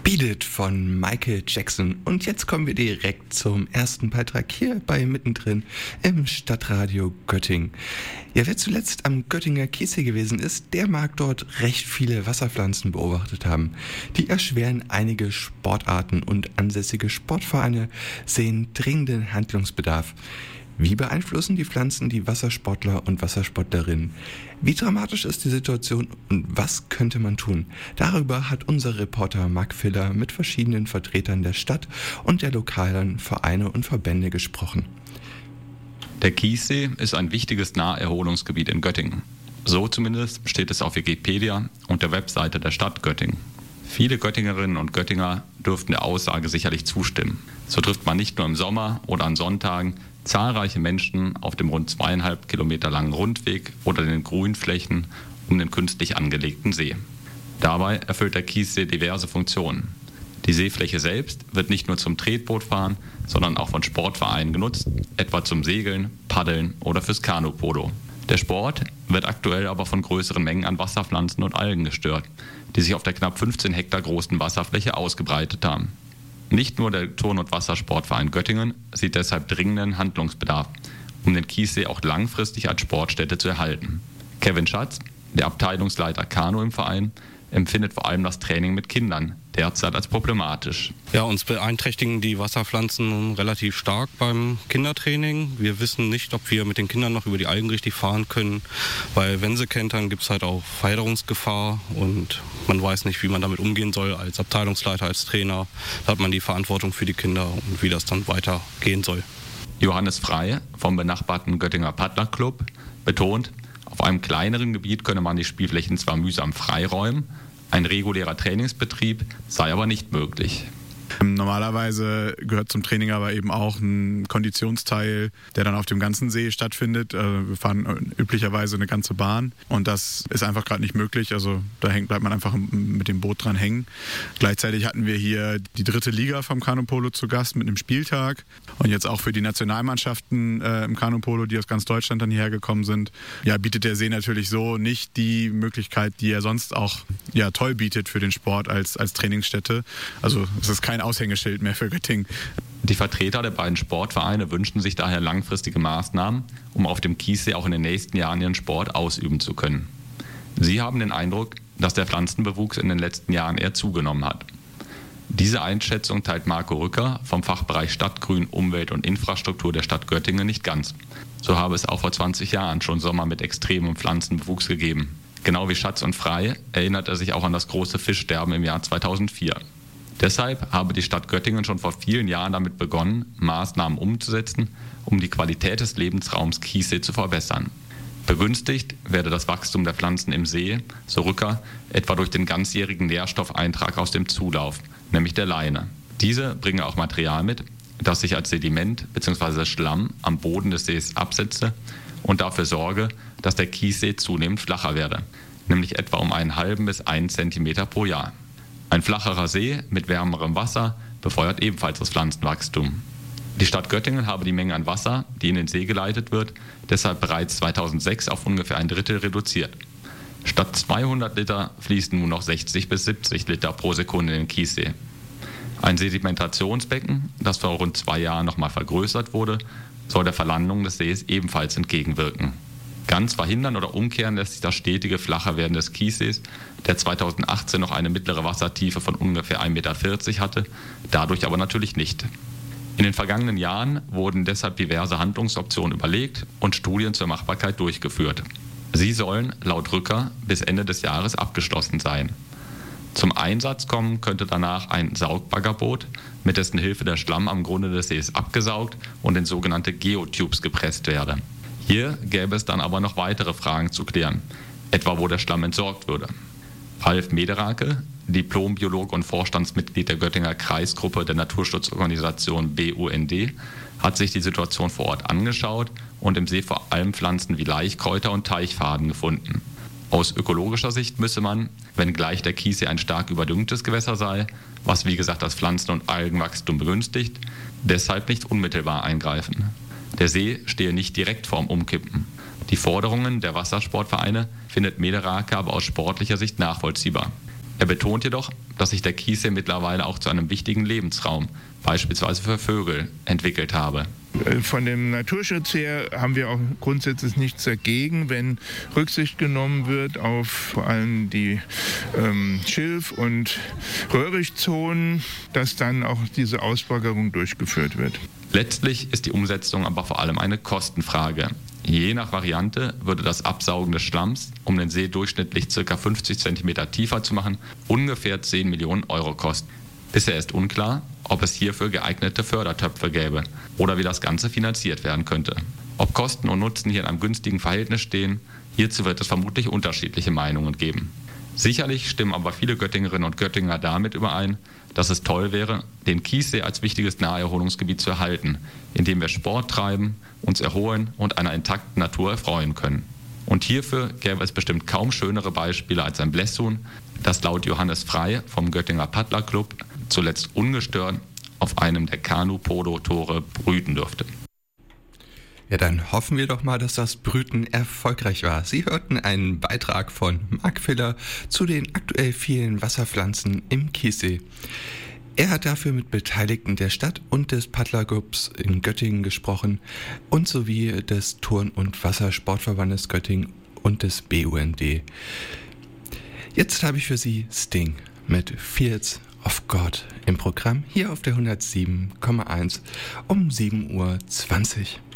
Beat It von Michael Jackson. Und jetzt kommen wir direkt zum ersten Beitrag hier bei Mittendrin im Stadtradio Göttingen. Ja, wer zuletzt am Göttinger Chiemsee gewesen ist, der mag dort recht viele Wasserpflanzen beobachtet haben. Die erschweren einige Sportarten und ansässige Sportvereine sehen dringenden Handlungsbedarf. Wie beeinflussen die Pflanzen die Wassersportler und Wassersportlerinnen? Wie dramatisch ist die Situation und was könnte man tun? Darüber hat unser Reporter Marc Filler mit verschiedenen Vertretern der Stadt und der lokalen Vereine und Verbände gesprochen. Der Chiemsee ist ein wichtiges Naherholungsgebiet in Göttingen. So zumindest steht es auf Wikipedia und der Webseite der Stadt Göttingen. Viele Göttingerinnen und Göttinger dürften der Aussage sicherlich zustimmen. So trifft man nicht nur im Sommer oder an Sonntagen zahlreiche Menschen auf dem rund 2,5 Kilometer langen Rundweg oder den Grünflächen um den künstlich angelegten See. Dabei erfüllt der Chiemsee diverse Funktionen. Die Seefläche selbst wird nicht nur zum Tretbootfahren, sondern auch von Sportvereinen genutzt, etwa zum Segeln, Paddeln oder fürs Kanupolo. Der Sport wird aktuell aber von größeren Mengen an Wasserpflanzen und Algen gestört, die sich auf der knapp 15 Hektar großen Wasserfläche ausgebreitet haben. Nicht nur der Turn- und Wassersportverein Göttingen sieht deshalb dringenden Handlungsbedarf, um den Chiemsee auch langfristig als Sportstätte zu erhalten. Kevin Schatz, der Abteilungsleiter Kanu im Verein, empfindet vor allem das Training mit Kindern derzeit als problematisch. Ja, uns beeinträchtigen die Wasserpflanzen relativ stark beim Kindertraining. Wir wissen nicht, ob wir mit den Kindern noch über die Algen richtig fahren können. Bei wenn sie kentern, gibt es halt auch Verheddungsgefahr und man weiß nicht, wie man damit umgehen soll als Abteilungsleiter, als Trainer. Da hat man die Verantwortung für die Kinder und wie das dann weitergehen soll. Johannes Frey vom benachbarten Göttinger Paddlerclub betont, auf einem kleineren Gebiet könne man die Spielflächen zwar mühsam freiräumen, ein regulärer Trainingsbetrieb sei aber nicht möglich. Normalerweise gehört zum Training aber eben auch ein Konditionsteil, der dann auf dem ganzen See stattfindet. Wir fahren üblicherweise eine ganze Bahn und das ist einfach gerade nicht möglich. Also da bleibt man einfach mit dem Boot dran hängen. Gleichzeitig hatten wir hier die 3. Liga vom Kanupolo zu Gast mit einem Spieltag und jetzt auch für die Nationalmannschaften im Kanupolo, die aus ganz Deutschland dann hierher gekommen sind, ja, bietet der See natürlich so nicht die Möglichkeit, die er sonst auch toll bietet für den Sport als Trainingsstätte. Also es ist kein Aushängeschild mehr für Göttingen. Die Vertreter der beiden Sportvereine wünschen sich daher langfristige Maßnahmen, um auf dem Chiemsee auch in den nächsten Jahren ihren Sport ausüben zu können. Sie haben den Eindruck, dass der Pflanzenbewuchs in den letzten Jahren eher zugenommen hat. Diese Einschätzung teilt Marco Rücker vom Fachbereich Stadtgrün, Umwelt und Infrastruktur der Stadt Göttingen nicht ganz. So habe es auch vor 20 Jahren schon Sommer mit extremem Pflanzenbewuchs gegeben. Genau wie Schatz und Frey erinnert er sich auch an das große Fischsterben im Jahr 2004. Deshalb habe die Stadt Göttingen schon vor vielen Jahren damit begonnen, Maßnahmen umzusetzen, um die Qualität des Lebensraums Chiemsee zu verbessern. Begünstigt werde das Wachstum der Pflanzen im See, so Rücker, etwa durch den ganzjährigen Nährstoffeintrag aus dem Zulauf, nämlich der Leine. Diese bringe auch Material mit, das sich als Sediment bzw. Schlamm am Boden des Sees absetze und dafür sorge, dass der Chiemsee zunehmend flacher werde, nämlich etwa um einen halben bis 1 Zentimeter pro Jahr. Ein flacherer See mit wärmerem Wasser befeuert ebenfalls das Pflanzenwachstum. Die Stadt Göttingen habe die Menge an Wasser, die in den See geleitet wird, deshalb bereits 2006 auf ungefähr 1/3 reduziert. Statt 200 Liter fließen nun noch 60 bis 70 Liter pro Sekunde in den Chiemsee. Ein Sedimentationsbecken, das vor rund 2 Jahren nochmal vergrößert wurde, soll der Verlandung des Sees ebenfalls entgegenwirken. Ganz verhindern oder umkehren lässt sich das stetige Flacherwerden des Chiemsees, der 2018 noch eine mittlere Wassertiefe von ungefähr 1,40 Meter hatte, dadurch aber natürlich nicht. In den vergangenen Jahren wurden deshalb diverse Handlungsoptionen überlegt und Studien zur Machbarkeit durchgeführt. Sie sollen laut Rücker bis Ende des Jahres abgeschlossen sein. Zum Einsatz kommen könnte danach ein Saugbaggerboot, mit dessen Hilfe der Schlamm am Grunde des Sees abgesaugt und in sogenannte Geotubes gepresst werde. Hier gäbe es dann aber noch weitere Fragen zu klären, etwa wo der Schlamm entsorgt würde. Ralf Mederake, Diplombiologe und Vorstandsmitglied der Göttinger Kreisgruppe der Naturschutzorganisation BUND, hat sich die Situation vor Ort angeschaut und im See vor allem Pflanzen wie Laichkräuter und Teichfaden gefunden. Aus ökologischer Sicht müsse man, wenngleich der Chiemsee ein stark überdüngtes Gewässer sei, was wie gesagt das Pflanzen- und Algenwachstum begünstigt, deshalb nicht unmittelbar eingreifen. Der See stehe nicht direkt vorm Umkippen. Die Forderungen der Wassersportvereine findet Mederake aber aus sportlicher Sicht nachvollziehbar. Er betont jedoch, dass sich der Chiemsee mittlerweile auch zu einem wichtigen Lebensraum, beispielsweise für Vögel, entwickelt habe. Von dem Naturschutz her haben wir auch grundsätzlich nichts dagegen, wenn Rücksicht genommen wird auf vor allem die Schilf- und Röhrichtzonen, dass dann auch diese Ausbaggerung durchgeführt wird. Letztlich ist die Umsetzung aber vor allem eine Kostenfrage. Je nach Variante würde das Absaugen des Schlamms, um den See durchschnittlich ca. 50 cm tiefer zu machen, ungefähr 10 Millionen Euro kosten. Bisher ist unklar, ob es hierfür geeignete Fördertöpfe gäbe oder wie das Ganze finanziert werden könnte. Ob Kosten und Nutzen hier in einem günstigen Verhältnis stehen, hierzu wird es vermutlich unterschiedliche Meinungen geben. Sicherlich stimmen aber viele Göttingerinnen und Göttinger damit überein, dass es toll wäre, den Chiemsee als wichtiges Naherholungsgebiet zu erhalten, indem wir Sport treiben, uns erholen und einer intakten Natur erfreuen können. Und hierfür gäbe es bestimmt kaum schönere Beispiele als ein Blässhuhn, das laut Johannes Frey vom Göttinger Paddlerclub zuletzt ungestört auf einem der Kanu-Polo-Tore brüten durfte. Ja, dann hoffen wir doch mal, dass das Brüten erfolgreich war. Sie hörten einen Beitrag von Mark Filler zu den aktuell vielen Wasserpflanzen im Chiemsee. Er hat dafür mit Beteiligten der Stadt und des Paddlerclubs in Göttingen gesprochen und sowie des Turn- und Wassersportverbandes Göttingen und des BUND. Jetzt habe ich für Sie Sting mit Fields of God im Programm hier auf der 107,1 um 7:20 Uhr.